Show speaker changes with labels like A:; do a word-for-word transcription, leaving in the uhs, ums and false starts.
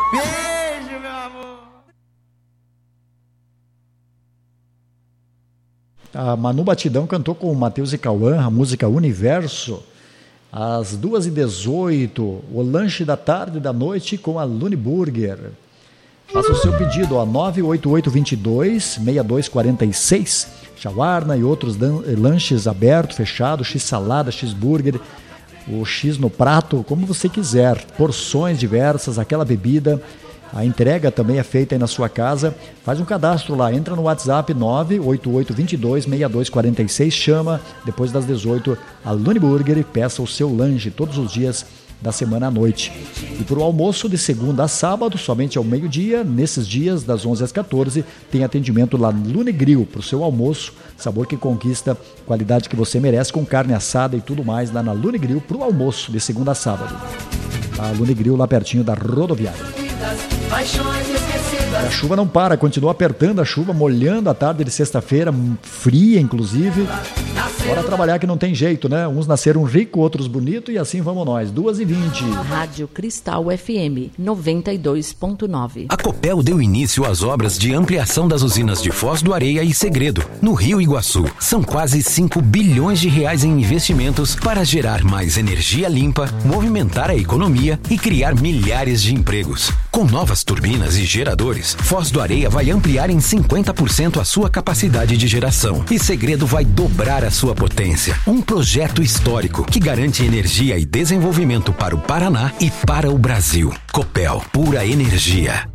A: Beijo, meu amor.
B: A Manu Batidão cantou com o Matheus e Cauã a música Universo. Às duas e dezoito, o lanche da tarde e da noite com a Lune Burger. Faça o seu pedido, ó, nove oito oito dois dois, seis dois quatro seis. Shawarma e outros dan- lanches abertos, fechados, x-salada, x-burger, o X no prato, como você quiser. Porções diversas, aquela bebida. A entrega também é feita aí na sua casa. Faz um cadastro lá, entra no WhatsApp nove oito oito dois dois, seis dois quatro seis, chama depois das dezoito a Lune Burger e peça o seu lanche todos os dias da semana à noite. E para o almoço de segunda a sábado, somente ao meio-dia, nesses dias das onze às quatorze, tem atendimento lá no Lune Grill para o seu almoço, sabor que conquista, qualidade que você merece, com carne assada e tudo mais lá na Lune Grill para o almoço de segunda a sábado. A Lune Grill lá pertinho da rodoviária. A chuva não para, continua apertando a chuva, molhando a tarde de sexta-feira, fria inclusive. Bora trabalhar que não tem jeito, né? Uns nasceram ricos, outros bonitos, e assim vamos nós. duas e vinte.
C: Rádio Cristal F M noventa e dois ponto nove.
D: A Copel deu início às obras de ampliação das usinas de Foz do Areia e Segredo, no Rio Iguaçu. São quase cinco bilhões de reais em investimentos para gerar mais energia limpa, movimentar a economia e criar milhares de empregos. Com novas turbinas e geradores, Foz do Areia vai ampliar em cinquenta por cento a sua capacidade de geração e Segredo vai dobrar a sua potência. Um projeto histórico que garante energia e desenvolvimento para o Paraná e para o Brasil. Copel, pura energia.